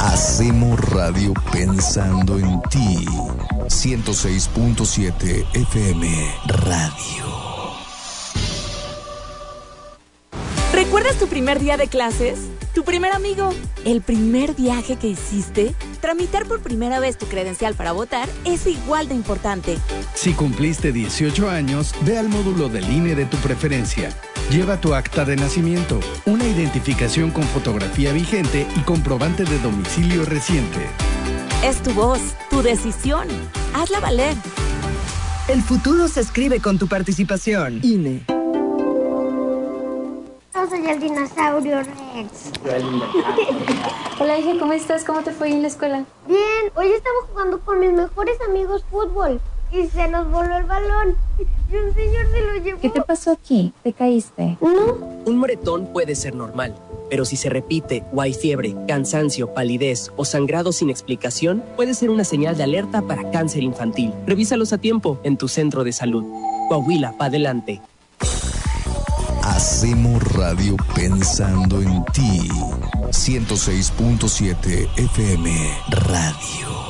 Hacemos radio pensando en ti. 106.7 FM Radio. ¿Recuerdas tu primer día de clases? ¿Tu primer amigo? ¿El primer viaje que hiciste? Tramitar por primera vez tu credencial para votar es igual de importante. Si cumpliste 18 años, ve al módulo del INE de tu preferencia. Lleva tu acta de nacimiento, una identificación con fotografía vigente y comprobante de domicilio reciente. Es tu voz, tu decisión. Hazla valer. El futuro se escribe con tu participación. INE. Yo soy el dinosaurio Rex. Hola, hija, ¿cómo estás? ¿Cómo te fue en la escuela? Bien, hoy estaba jugando con mis mejores amigos fútbol y se nos voló el balón y un señor se lo llevó. ¿Qué te pasó aquí? ¿Te caíste? No. Un moretón puede ser normal, pero si se repite o hay fiebre, cansancio, palidez o sangrado sin explicación, puede ser una señal de alerta para cáncer infantil. Revísalos a tiempo en tu centro de salud. Coahuila, pa' adelante. Hacemos radio pensando en ti. 106.7 FM Radio.